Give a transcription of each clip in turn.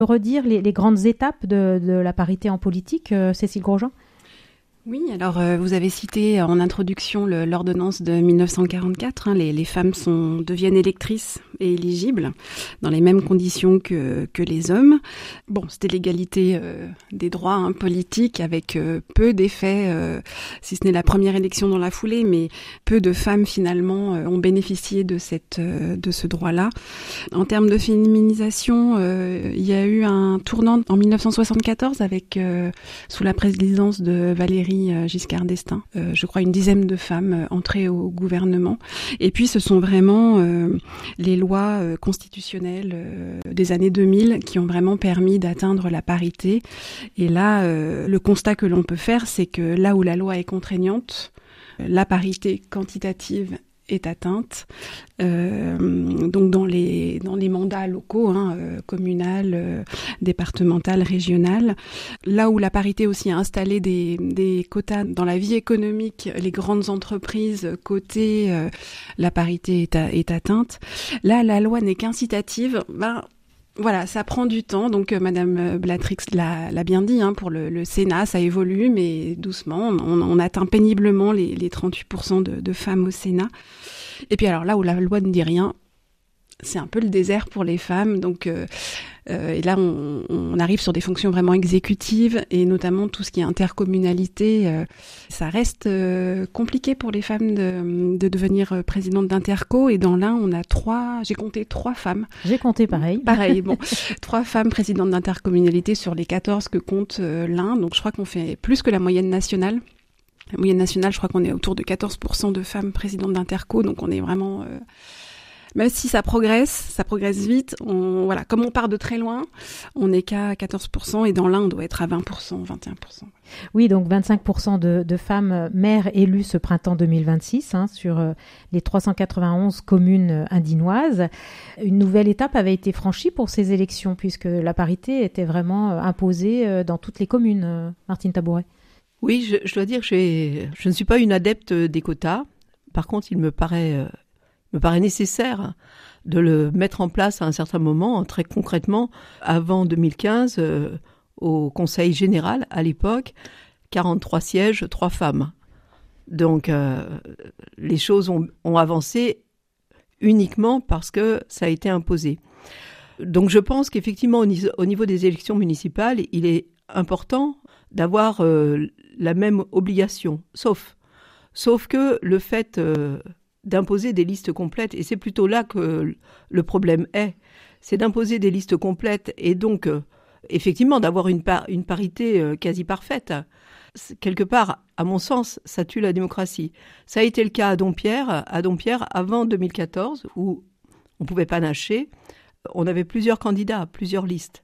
Redire les grandes étapes de la parité en politique, Cécile Grosjean? Oui, alors vous avez cité en introduction l'ordonnance de 1944. Les femmes deviennent électrices et éligibles dans les mêmes conditions que les hommes. Bon, c'était l'égalité des droits politiques avec peu d'effets, si ce n'est la première élection dans la foulée, mais peu de femmes finalement ont bénéficié de ce droit-là. En termes de féminisation, il y a eu un tournant en 1974 avec sous la présidence de Valéry Giscard d'Estaing, je crois une dizaine de femmes entrées au gouvernement. Et puis ce sont vraiment les lois constitutionnelles des années 2000 qui ont vraiment permis d'atteindre la parité. Et là, le constat que l'on peut faire, c'est que là où la loi est contraignante, la parité quantitative est atteinte. Donc dans les mandats locaux, communal, départemental, régional, là où la parité aussi a installé des quotas dans la vie économique, les grandes entreprises cotées, la parité est atteinte. Là, la loi n'est qu'incitative. Voilà, ça prend du temps, donc Madame Blatrix l'a bien dit, pour le Sénat, ça évolue, mais doucement, on atteint péniblement les 38% de femmes au Sénat. Et puis alors là où la loi ne dit rien, c'est un peu le désert pour les femmes, donc et là on arrive sur des fonctions vraiment exécutives, et notamment tout ce qui est intercommunalité, ça reste compliqué pour les femmes de devenir présidente d'interco, et dans l'Ain on a j'ai compté 3 femmes. J'ai compté pareil, 3 femmes présidentes d'intercommunalité sur les 14 que compte l'Ain, donc je crois qu'on fait plus que la moyenne nationale. La moyenne nationale, je crois qu'on est autour de 14% de femmes présidentes d'interco, donc on est vraiment... Même si ça progresse vite, comme on part de très loin, on n'est qu'à 14%, et dans l'Ain, on doit être à 20%, 21%. Oui, donc 25% de femmes maires élues ce printemps 2026 sur les 391 communes indinoises. Une nouvelle étape avait été franchie pour ces élections, puisque la parité était vraiment imposée dans toutes les communes. Martine Tabouret. Oui, je dois dire que je ne suis pas une adepte des quotas. Par contre, il me paraît nécessaire de le mettre en place à un certain moment, très concrètement. Avant 2015, au Conseil général, à l'époque, 43 sièges, 3 femmes. Donc, les choses ont avancé uniquement parce que ça a été imposé. Donc, je pense qu'effectivement, au niveau des élections municipales, il est important d'avoir la même obligation, sauf que le fait d'imposer des listes complètes, et c'est plutôt là que le problème c'est d'imposer des listes complètes, et donc effectivement d'avoir une parité quasi parfaite. Quelque part, à mon sens, ça tue la démocratie. Ça a été le cas à Dompierre avant 2014, où on pouvait panacher. On avait plusieurs candidats, plusieurs listes.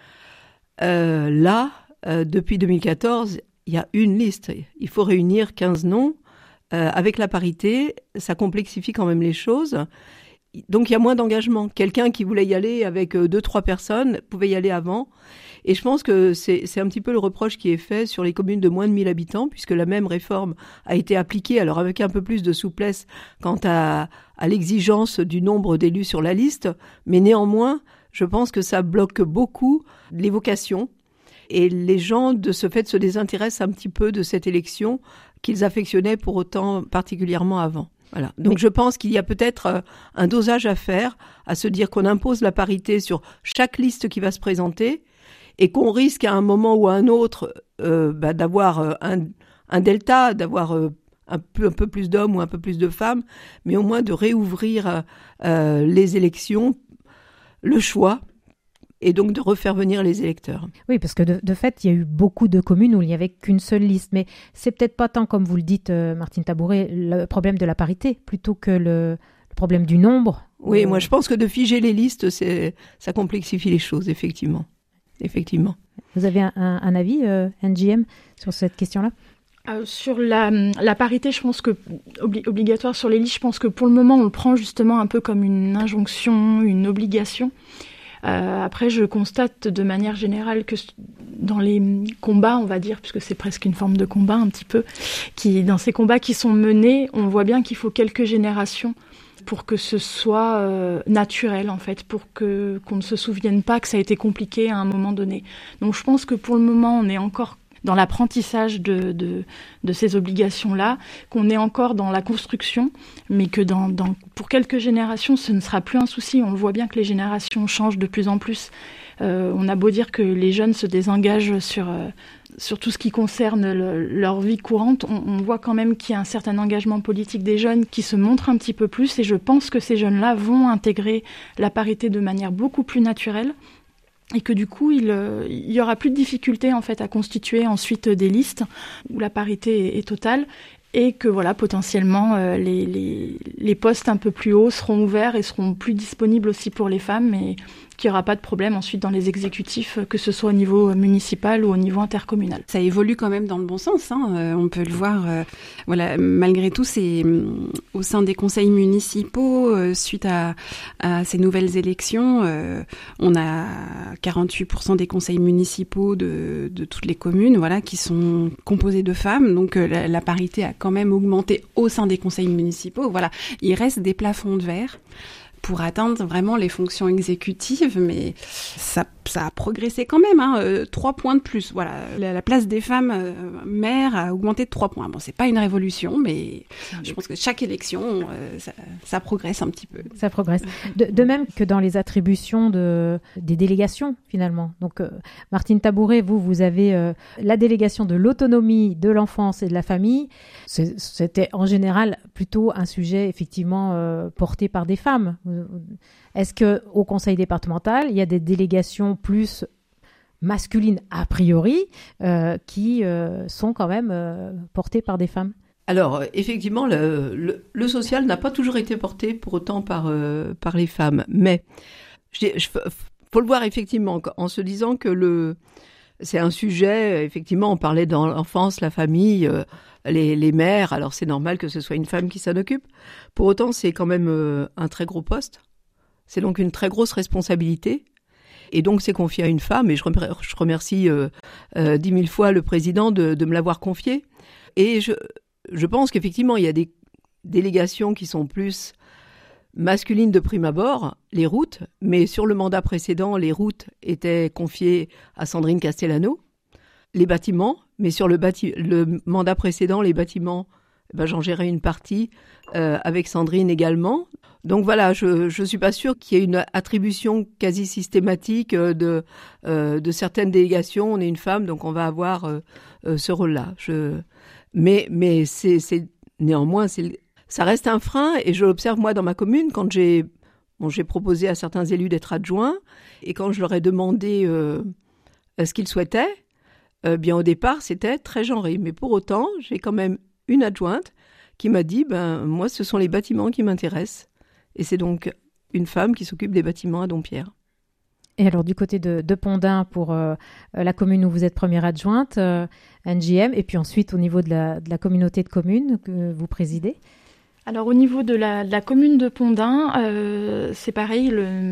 Depuis 2014, il y a une liste. Il faut réunir 15 noms. Avec la parité, ça complexifie quand même les choses. Donc, il y a moins d'engagement. Quelqu'un qui voulait y aller avec 2-3 personnes pouvait y aller avant. Et je pense que c'est un petit peu le reproche qui est fait sur les communes de moins de 1000 habitants, puisque la même réforme a été appliquée, alors avec un peu plus de souplesse quant à l'exigence du nombre d'élus sur la liste. Mais néanmoins, je pense que ça bloque beaucoup les vocations. Et les gens, de ce fait, se désintéressent un petit peu de cette élection qu'ils affectionnaient pour autant particulièrement avant. Voilà. Donc je pense qu'il y a peut-être un dosage à faire, à se dire qu'on impose la parité sur chaque liste qui va se présenter, et qu'on risque à un moment ou à un autre d'avoir un delta, d'avoir un peu plus d'hommes ou un peu plus de femmes, mais au moins de réouvrir les élections, le choix, et donc de refaire venir les électeurs. Oui, parce que de fait, il y a eu beaucoup de communes où il n'y avait qu'une seule liste. Mais c'est peut-être pas tant, comme vous le dites, Martine Tabouret, le problème de la parité, plutôt que le problème du nombre. Oui, moi je pense que de figer les listes, ça complexifie les choses, effectivement. Vous avez un avis, NGM, sur cette question-là ? Sur la parité, je pense que obligatoire sur les listes, je pense que pour le moment, on le prend justement un peu comme une injonction, une obligation. Après, je constate de manière générale que dans les combats, on va dire, puisque c'est presque une forme de combat un petit peu, dans ces combats qui sont menés, on voit bien qu'il faut quelques générations pour que ce soit naturel en fait, pour qu'on ne se souvienne pas que ça a été compliqué à un moment donné. Donc je pense que pour le moment on est encore dans l'apprentissage de ces obligations-là, qu'on est encore dans la construction, mais que pour quelques générations, ce ne sera plus un souci. On le voit bien que les générations changent de plus en plus. On a beau dire que les jeunes se désengagent sur tout ce qui concerne leur vie courante, on voit quand même qu'il y a un certain engagement politique des jeunes qui se montre un petit peu plus, et je pense que ces jeunes-là vont intégrer la parité de manière beaucoup plus naturelle. Et que du coup, il y aura plus de difficultés en fait à constituer ensuite des listes où la parité est totale, et que voilà, potentiellement les postes un peu plus hauts seront ouverts et seront plus disponibles aussi pour les femmes, et qu'il n'y aura pas de problème ensuite dans les exécutifs, que ce soit au niveau municipal ou au niveau intercommunal. Ça évolue quand même dans le bon sens, hein. On peut le voir. Voilà, malgré tout, c'est au sein des conseils municipaux, suite à ces nouvelles élections, on a 48% des conseils municipaux de toutes les communes, voilà, qui sont composés de femmes. Donc la parité a quand même augmenté au sein des conseils municipaux. Voilà, il reste des plafonds de verre pour atteindre vraiment les fonctions exécutives, mais ça a progressé quand même, hein, 3 points de plus. Voilà, la place des femmes maires a augmenté de 3 points. Bon, c'est pas une révolution, mais je pense que chaque élection, ça progresse un petit peu. Ça progresse. De même que dans les attributions des délégations, finalement. Donc, Martine Tabouret, vous avez la délégation de l'autonomie de l'enfance et de la famille. C'était en général plutôt un sujet, effectivement, porté par des femmes. Est-ce qu'au conseil départemental, il y a des délégations plus masculines a priori qui sont quand même portées par des femmes? Alors, effectivement, le social n'a pas toujours été porté pour autant par les femmes. Mais faut le voir effectivement en se disant que c'est un sujet, effectivement, on parlait dans l'enfance, la famille, les mères, alors c'est normal que ce soit une femme qui s'en occupe. Pour autant, c'est quand même un très gros poste. C'est donc une très grosse responsabilité. Et donc, c'est confié à une femme. Et je remercie 10 000 fois le président de me l'avoir confié. Et je pense qu'effectivement, il y a des délégations qui sont plus masculines de prime abord, les routes. Mais sur le mandat précédent, les routes étaient confiées à Sandrine Castellano. Les bâtiments, mais sur le mandat précédent, les bâtiments, j'en gérais une partie avec Sandrine également. Donc voilà, je suis pas sûre qu'il y ait une attribution quasi systématique de certaines délégations. On est une femme, donc on va avoir ce rôle-là. Mais c'est néanmoins, ça reste un frein, et je l'observe moi dans ma commune quand j'ai proposé à certains élus d'être adjoints, et quand je leur ai demandé ce qu'ils souhaitaient. Bien au départ, c'était très genré. Mais pour autant, j'ai quand même une adjointe qui m'a dit, moi, ce sont les bâtiments qui m'intéressent. Et c'est donc une femme qui s'occupe des bâtiments à Dompierre. Et alors, du côté de Pondin, pour la commune où vous êtes première adjointe, NGM, et puis ensuite au niveau de la communauté de communes que vous présidez? Alors au niveau de la commune de Pondin, c'est pareil,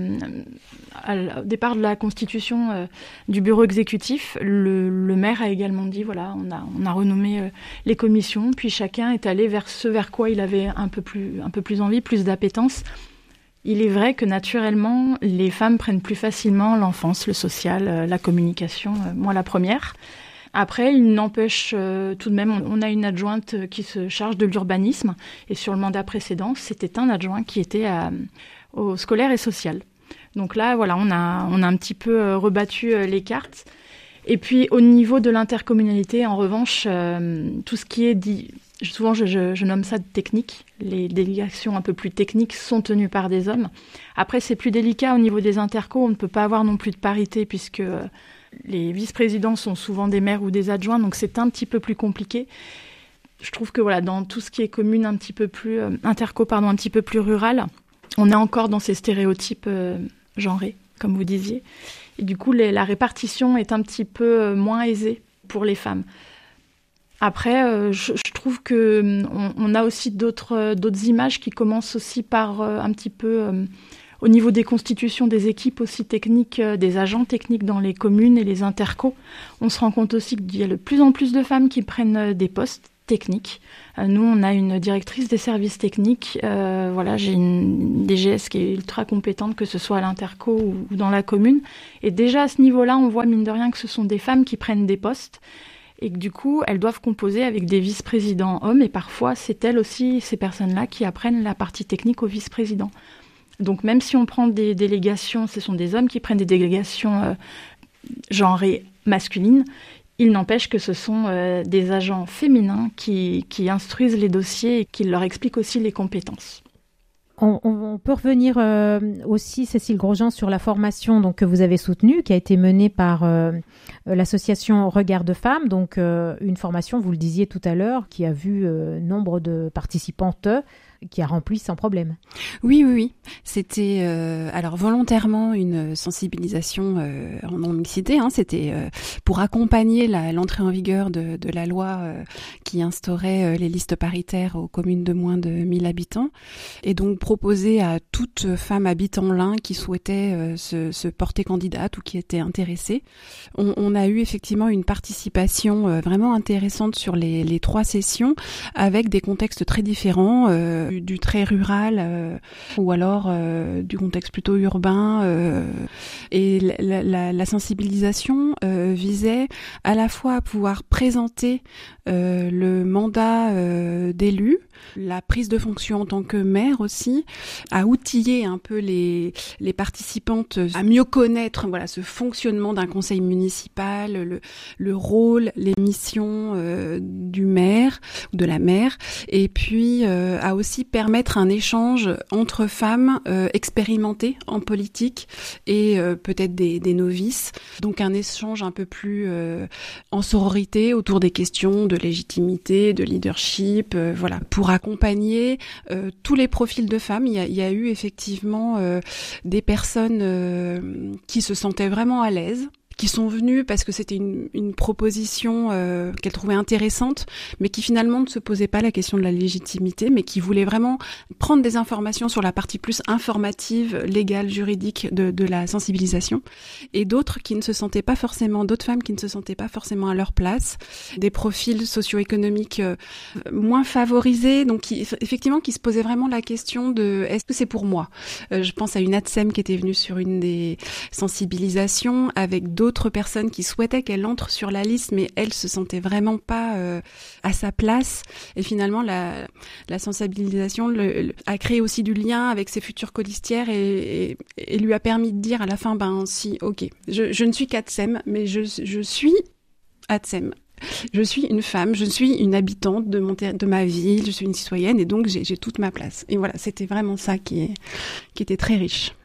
au départ de la constitution du bureau exécutif, le maire a également dit, voilà, on a renommé les commissions, puis chacun est allé vers ce vers quoi il avait un peu plus envie, plus d'appétence. Il est vrai que naturellement, les femmes prennent plus facilement l'enfance, le social, la communication, moi la première. Après, il n'empêche tout de même, on a une adjointe qui se charge de l'urbanisme, et sur le mandat précédent, c'était un adjoint qui était au scolaire et social. Donc là, voilà, on a un petit peu rebattu les cartes. Et puis au niveau de l'intercommunalité, en revanche, tout ce qui est dit, souvent je nomme ça de technique. Les délégations un peu plus techniques sont tenues par des hommes. Après, c'est plus délicat au niveau des intercos, on ne peut pas avoir non plus de parité puisque les vice-présidents sont souvent des maires ou des adjoints, donc c'est un petit peu plus compliqué. Je trouve que voilà, dans tout ce qui est commune un petit peu plus interco, un petit peu plus rural, on est encore dans ces stéréotypes genrés, comme vous disiez. Et du coup, la répartition est un petit peu moins aisée pour les femmes. Après, je trouve que on a aussi d'autres images qui commencent aussi par un petit peu au niveau des constitutions des équipes aussi techniques, des agents techniques dans les communes et les intercos. On se rend compte aussi qu'il y a de plus en plus de femmes qui prennent des postes techniques. Nous, on a une directrice des services techniques. J'ai une DGS qui est ultra compétente, que ce soit à l'Interco ou dans la commune. Et déjà, à ce niveau-là, on voit, mine de rien, que ce sont des femmes qui prennent des postes et que du coup, elles doivent composer avec des vice-présidents hommes. Et parfois, c'est elles aussi, ces personnes-là, qui apprennent la partie technique aux vice-présidents. Donc, même si on prend des délégations, ce sont des hommes qui prennent des délégations genrées masculines. Il n'empêche que ce sont des agents féminins qui instruisent les dossiers et qui leur expliquent aussi les compétences. On peut revenir aussi, Cécile Grosjean, sur la formation donc, que vous avez soutenue, qui a été menée par l'association Regard de Femmes. Donc, une formation, vous le disiez tout à l'heure, qui a vu nombre de participantes qui a rempli sans problème. Oui. C'était alors volontairement une sensibilisation en non-mixité. C'était pour accompagner l'entrée en vigueur de la loi qui instaurait les listes paritaires aux communes de moins de 1000 habitants. Et donc proposer à toute femme habitant l'Ain qui souhaitait se porter candidate ou qui était intéressée. On a eu effectivement une participation vraiment intéressante sur les 3 sessions avec des contextes très différents. Du très rural ou alors du contexte plutôt urbain et la sensibilisation visait à la fois à pouvoir présenter le mandat d'élu, la prise de fonction en tant que maire aussi, à outiller un peu les participantes à mieux connaître ce fonctionnement d'un conseil municipal, le rôle, les missions du maire ou de la maire, et puis à aussi permettre un échange entre femmes expérimentées en politique et peut-être des novices. Donc un échange un peu plus en sororité autour des questions de légitimité, de leadership, pour accompagner tous les profils de femmes. Il y a eu effectivement des personnes qui se sentaient vraiment à l'aise, qui sont venues parce que c'était une proposition qu'elles trouvaient intéressante, mais qui finalement ne se posait pas la question de la légitimité, mais qui voulaient vraiment prendre des informations sur la partie plus informative, légale, juridique de la sensibilisation, et d'autres femmes qui ne se sentaient pas forcément à leur place, des profils socio-économiques moins favorisés, donc qui se posaient vraiment la question de est-ce que c'est pour moi. Je pense à une ATSEM qui était venue sur une des sensibilisations avec d'autres personnes qui souhaitaient qu'elle entre sur la liste, mais elle se sentait vraiment pas à sa place. Et finalement, la sensibilisation a créé aussi du lien avec ses futures colistières et lui a permis de dire à la fin, si, ok, je ne suis qu'ATSEM, mais je suis ATSEM. Je suis une femme, je suis une habitante de ma ville, je suis une citoyenne et donc j'ai toute ma place. Et voilà, c'était vraiment ça qui était très riche.